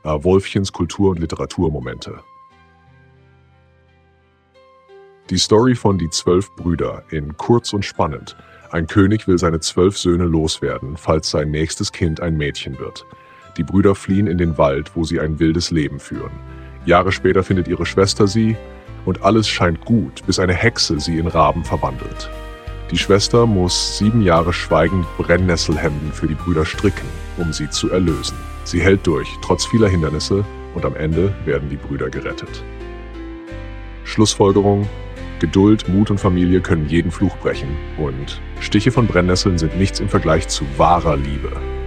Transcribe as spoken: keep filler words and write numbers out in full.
äh, Wolfchens Kultur- und Literaturmomente. Die Story von Die Zwölf Brüder in Kurz und Spannend. Ein König will seine zwölf Söhne loswerden, falls sein nächstes Kind ein Mädchen wird. Die Brüder fliehen in den Wald, wo sie ein wildes Leben führen. Jahre später findet ihre Schwester sie und alles scheint gut, bis eine Hexe sie in Raben verwandelt. Die Schwester muss sieben Jahre schweigend Brennnesselhemden für die Brüder stricken, um sie zu erlösen. Sie hält durch, trotz vieler Hindernisse, und am Ende werden die Brüder gerettet. Schlussfolgerung: Geduld, Mut und Familie können jeden Fluch brechen und Stiche von Brennnesseln sind nichts im Vergleich zu wahrer Liebe.